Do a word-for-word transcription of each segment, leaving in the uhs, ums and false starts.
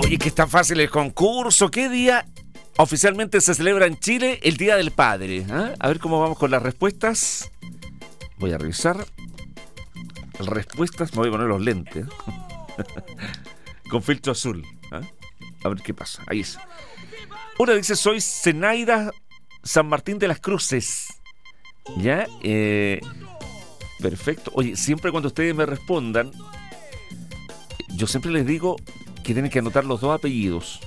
Oye, que está fácil el concurso. ¿Qué día oficialmente se celebra en Chile el Día del Padre? ¿Ah? A ver cómo vamos con las respuestas. Voy a revisar. Respuestas, me voy a poner los lentes. Con filtro azul. ¿Ah? A ver qué pasa. Ahí es. Una dice, soy Zenaida San Martín de las Cruces. ¿Ya? Eh, perfecto. Oye, siempre cuando ustedes me respondan, yo siempre les digo que tienen que anotar los dos apellidos.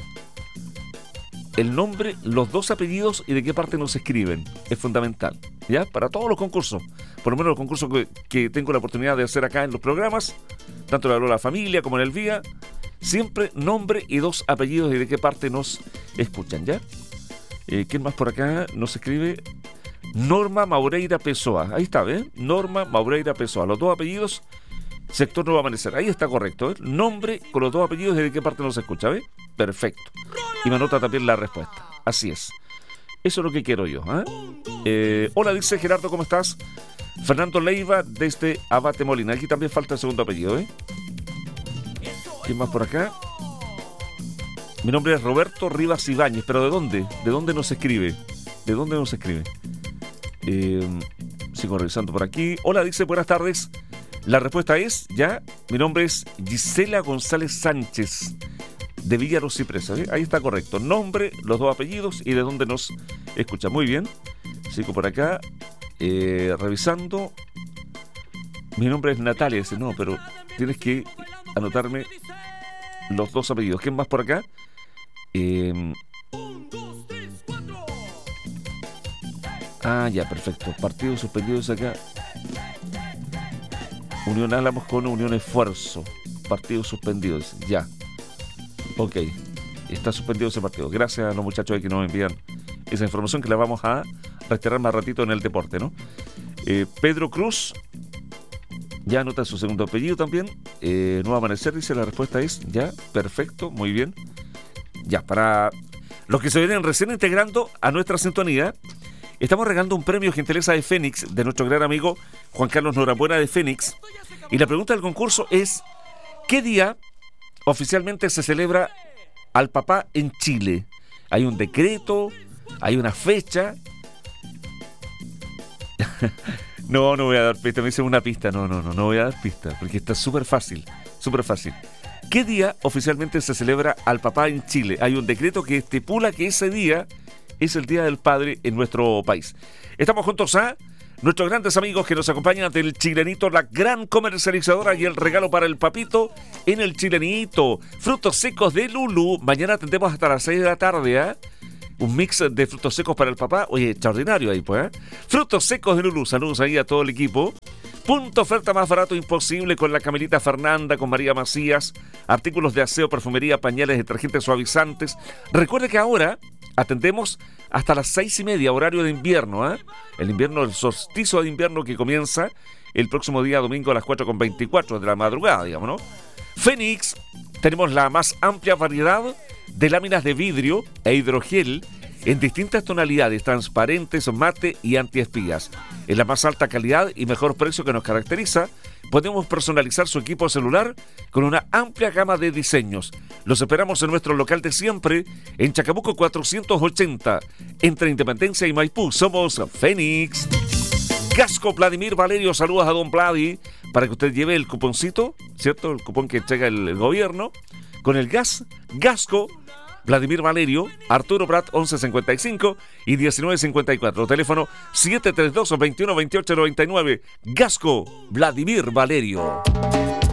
El nombre, los dos apellidos y de qué parte nos escriben. Es fundamental, ¿ya? Para todos los concursos. Por lo menos los concursos que, que tengo la oportunidad de hacer acá en los programas, tanto en la Lola Familia como en el Vía, siempre nombre y dos apellidos y de qué parte nos escuchan, ¿ya? Eh, ¿Quién más por acá nos escribe? Norma Maureira Pessoa. Ahí está, ¿ves? Norma Maureira Pessoa. Los dos apellidos, sector Nuevo Amanecer. Ahí está correcto, ¿eh? Nombre con los dos apellidos y de qué parte nos escucha, ¿ves? Perfecto. Y me anota también la respuesta. Así es. Eso es lo que quiero yo, ¿eh? Eh, hola, dice Gerardo, ¿cómo estás? Fernando Leiva desde Abate Molina. Aquí también falta el segundo apellido, ¿eh? ¿Quién más por acá? Mi nombre es Roberto Rivas Ibáñez. ¿Pero de dónde? ¿De dónde nos escribe? ¿De dónde nos escribe? Eh, sigo revisando por aquí. Hola, dice, buenas tardes. La respuesta es, ya, mi nombre es Gisela González Sánchez, de Villa Los Cipreses. ¿Eh? Ahí está correcto. Nombre, los dos apellidos y de dónde nos escucha. Muy bien. Sigo por acá. Eh, revisando. Mi nombre es Natalia. Dice, no, pero tienes que anotarme los dos apellidos. ¿Quién más por acá? Eh, ah, ya, perfecto. Partidos suspendidos acá. Unión Álamos con Unión Esfuerzo. Partidos suspendidos. Ya. Ok. Está suspendido ese partido. Gracias a los muchachos que nos envían esa información que la vamos a rastrear más ratito en el deporte, ¿no? Eh, Pedro Cruz. Ya anota su segundo apellido también. Eh, Nuevo Amanecer dice, la respuesta es ya. Perfecto. Muy bien. Ya, para los que se vienen recién integrando a nuestra sintonía, estamos regalando un premio gentileza de Fénix, de nuestro gran amigo Juan Carlos Norambuena de Fénix. Y la pregunta del concurso es, ¿qué día oficialmente se celebra al papá en Chile? ¿Hay un decreto? ¿Hay una fecha? No, no voy a dar pista, me dicen una pista. No, no, no, no voy a dar pista, porque está súper fácil, súper fácil. ¿Qué día oficialmente se celebra al papá en Chile? Hay un decreto que estipula que ese día es el Día del Padre en nuestro país. Estamos juntos a nuestros grandes amigos que nos acompañan del Chilenito, la gran comercializadora y el regalo para el papito en el Chilenito. Frutos secos de Lulú. Mañana tendremos hasta las seis de la tarde, ¿eh? Un mix de frutos secos para el papá. Oye, extraordinario ahí, pues, ¿eh? Frutos secos de Lulú. Saludos ahí a todo el equipo. Punto oferta más barato imposible con la Camelita Fernanda, con María Macías. Artículos de aseo, perfumería, pañales, detergentes suavizantes. Recuerde que ahora atendemos hasta las seis y media, horario de invierno, ¿eh? El invierno, el solsticio de invierno que comienza el próximo día domingo a las cuatro con veinticuatro de la madrugada, digamos, ¿no? Fénix, tenemos la más amplia variedad de láminas de vidrio e hidrogel en distintas tonalidades, transparentes, mate y antiespías. En la más alta calidad y mejor precio que nos caracteriza, podemos personalizar su equipo celular con una amplia gama de diseños. Los esperamos en nuestro local de siempre, en Chacabuco cuatrocientos ochenta, entre Independencia y Maipú. Somos Fénix. Gasco Vladimir Valerio, saludos a don Vladi, para que usted lleve el cuponcito, ¿cierto? El cupón que entrega el, el gobierno, con el gas, Gasco Vladimir Valerio, Arturo Prat once cincuenta y cinco y diecinueve cincuenta y cuatro. Teléfono siete tres dos, veintiuno veintiocho noventa y nueve. Gasco Vladimir Valerio.